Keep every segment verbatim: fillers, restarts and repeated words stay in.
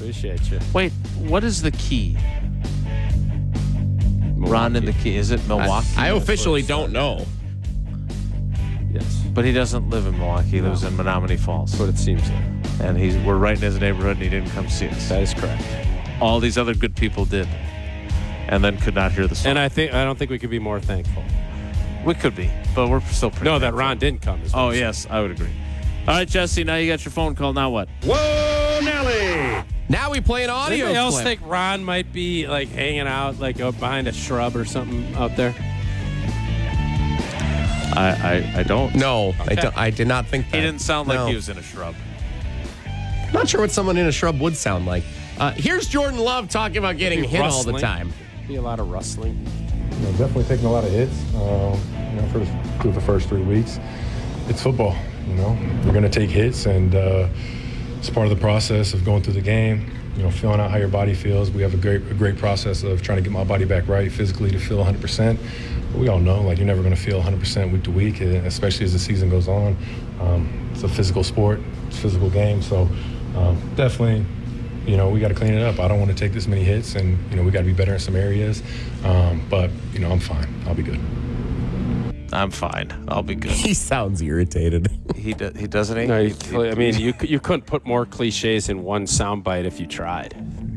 Appreciate you. Wait, what is the key? Milwaukee. Ron in the key. Is it Milwaukee? I, I officially don't know. Yes. But he doesn't live in Milwaukee. He No. lives in Menominee Falls. That's what it seems like. And he's we're right in his neighborhood, and he didn't come see us. That is correct. All these other good people did, and then could not hear the song. And I think I don't think we could be more thankful. We could be, but we're still pretty No, that thankful. Ron didn't come. Is what Oh, I'm saying. yes, I would agree. All right, Jesse, now you got your phone call. Now what? Whoa, Nelly! Now we play an audio Anybody else clip. think Ron might be like hanging out like out behind a shrub or something out there? I I, I don't. No, I, don't, I did not think that. He didn't sound like No. he was in a shrub. Not sure what someone in a shrub would sound like. Uh, here's Jordan Love talking about getting Be hit all the rustling. time. Be a lot of rustling. You know, definitely taking a lot of hits. Um, you know, for the, through the first three weeks, it's football. You know, you're going to take hits, and uh, it's part of the process of going through the game. You know, feeling out how your body feels. We have a great, a great process of trying to get my body back right physically to feel one hundred percent. But we all know, like, you're never going to feel one hundred percent week to week, especially as the season goes on. Um, it's a physical sport. It's a physical game. So um, definitely, you know, we got to clean it up. I don't want to take this many hits, and, you know, we got to be better in some areas. Um, but, you know, I'm fine. I'll be good. I'm fine. I'll be good. He sounds irritated. He do, he doesn't. He, No, he, you, I mean, you you couldn't put more cliches in one soundbite if you tried.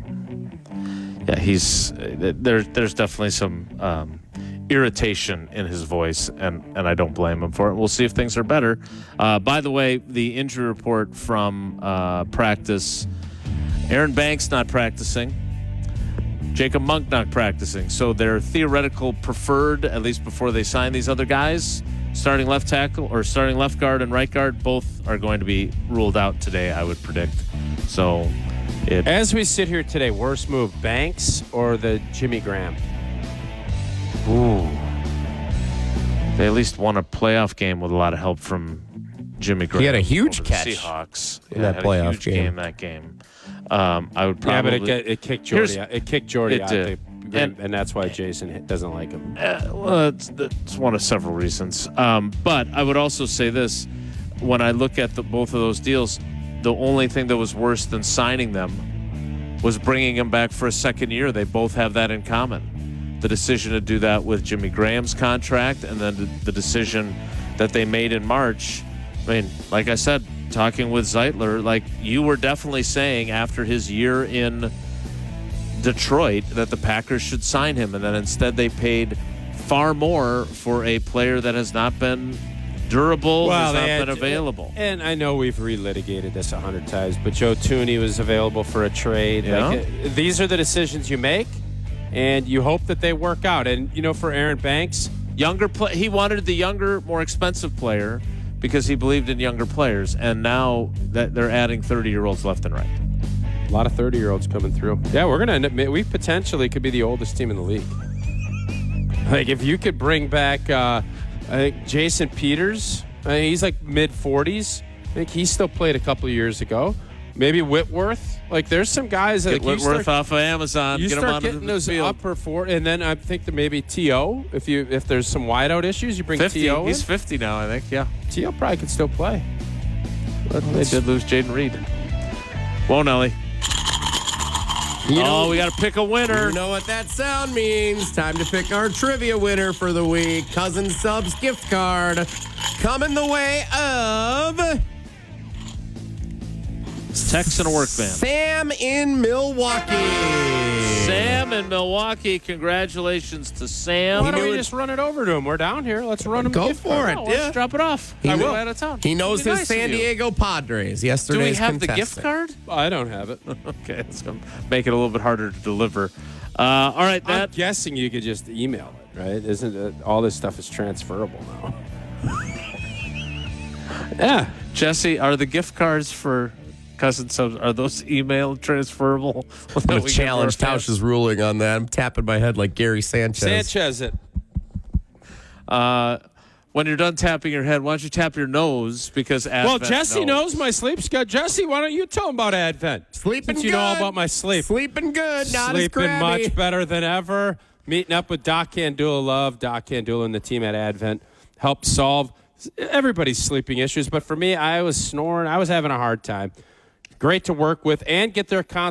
yeah, he's there. There's definitely some um, irritation in his voice, and and I don't blame him for it. We'll see if things are better. Uh, by the way, the injury report from uh, practice: Aaron Banks not practicing. Jacob Monk not practicing. So their theoretical preferred, at least before they sign these other guys, starting left tackle or starting left guard and right guard, both are going to be ruled out today, I would predict. So it. As we sit here today, worst move, Banks or the Jimmy Graham? Ooh. They at least won a playoff game with a lot of help from Jimmy Graham. He had a huge over the catch Seahawks. in Yeah, that had a playoff huge game. that game. Um, I would probably. Yeah, but it, it kicked Here's- Jordy. Out. It kicked Jordy it out, did. the, And- and, that's why Jason doesn't like him. Uh, well, it's, it's one of several reasons. Um, but I would also say this: when I look at the, both of those deals, the only thing that was worse than signing them was bringing them back for a second year. They both have that in common. The decision to do that with Jimmy Graham's contract, and then the, the decision that they made in March. I mean, like I said, talking with Zeitler, like you were definitely saying after his year in Detroit that the Packers should sign him, and then instead they paid far more for a player that has not been durable, has not they been had- available. And I know we've relitigated this a hundred times, but Joe Tooney was available for a trade. Yeah. Like, uh, these are the decisions you make, and you hope that they work out. And, you know, for Aaron Banks, Younger play, he wanted the younger, more expensive player because he believed in younger players, and now that they're adding thirty-year-olds left and right. a lot of thirty-year-olds coming through. Yeah, we're going to end up, we potentially could be the oldest team in the league. Like, if you could bring back, uh, I think, Jason Peters, I mean, he's like mid-forties. I think he still played a couple of years ago. Maybe Whitworth. Like, there's some guys that Get like, you Whitworth start, off of Amazon. you get him start onto getting the those field. upper four, and then I think that maybe T O, if you if there's some wideout issues, you bring fifty. T O He's in. fifty now, I think. Yeah, T O probably could still play. but they did lose Jaden Reed. Whoa, Nelly. You know, Oh, we got to pick a winner. You know what that sound means. Time to pick our trivia winner for the week. Cousin Subs gift card coming the way of Texan workman. Sam in Milwaukee. Sam in Milwaukee. Congratulations to Sam. Why don't knew we it- just run it over to him? We're down here. Let's run him. Go a gift for card. it. Oh, let's Yeah. drop it off. He I kno- will out of town. He knows It'd be his nice of San you. Diego Padres. Do Yesterday's we have the gift contestant. card? I don't have it. Okay, it's going to make it a little bit harder to deliver. Uh, all right, I'm that guessing you could just email it, right? Isn't it? All this stuff is transferable now. Yeah. Jesse, are the gift cards for Cousin Subs, are those email transferable? I'm going to challenge Tausch's ruling on that. I'm tapping my head like Gary Sanchez. Sanchez it. Uh, when you're done tapping your head, why don't you tap your nose? Because Well, Advent Jesse knows my sleep schedule. Jesse, why don't you tell him about Advent? Sleeping Since you good. know all about my sleep. Sleeping good, not Sleeping as crabby. much better than ever. Meeting up with Doc Candula. Love Doc Candula and the team at Advent. Helped solve everybody's sleeping issues. But for me, I was snoring. I was having a hard time. Great to work with and get their constant